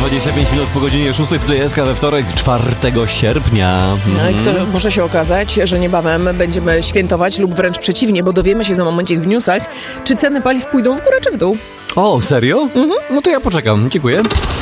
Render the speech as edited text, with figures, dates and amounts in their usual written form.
25 minut po godzinie 6. Tutaj SK we wtorek, 4 sierpnia. No i to może się okazać, że niebawem będziemy świętować lub wręcz przeciwnie, bo dowiemy się za momencik w newsach, czy ceny paliw pójdą w górę czy w dół. O, serio? No to ja poczekam. Dziękuję.